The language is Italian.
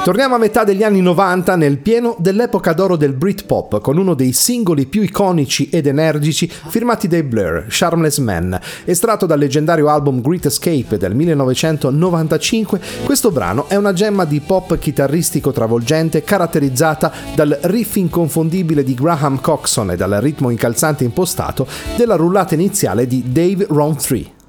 Torniamo a metà degli anni 90, nel pieno dell'epoca d'oro del Britpop, con uno dei singoli più iconici ed energici firmati dai Blur, Charmless Man. Estratto dal leggendario album Great Escape del 1995, questo brano è una gemma di pop chitarristico travolgente caratterizzata dal riff inconfondibile di Graham Coxon e dal ritmo incalzante impostato della rullata iniziale di Dave Rowntree.